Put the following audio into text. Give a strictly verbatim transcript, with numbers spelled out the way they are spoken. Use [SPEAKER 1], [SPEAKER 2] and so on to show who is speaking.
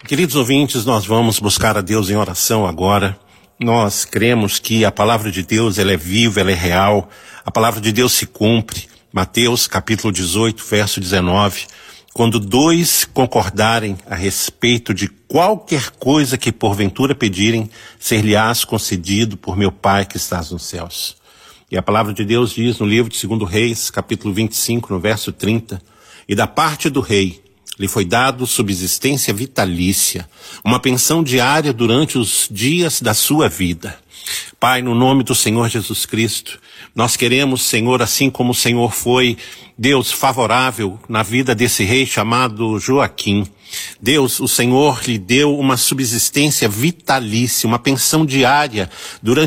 [SPEAKER 1] Queridos ouvintes, nós vamos buscar a Deus em oração agora. Nós cremos que a palavra de Deus ela é viva, ela é real. A palavra de Deus se cumpre. Mateus capítulo dezoito, verso dezenove. Quando dois concordarem a respeito de qualquer coisa que porventura pedirem, ser-lhe-ás concedido por meu Pai que estás nos céus. E a palavra de Deus diz no livro de Segundo Reis, capítulo vinte e cinco, no verso trinta, e da parte do rei lhe foi dado subsistência vitalícia, uma pensão diária durante os dias da sua vida. Pai, no nome do Senhor Jesus Cristo, nós queremos, Senhor, assim como o Senhor foi, Deus, favorável na vida desse rei chamado Joaquim. Deus, o Senhor lhe deu uma subsistência vitalícia, uma pensão diária durante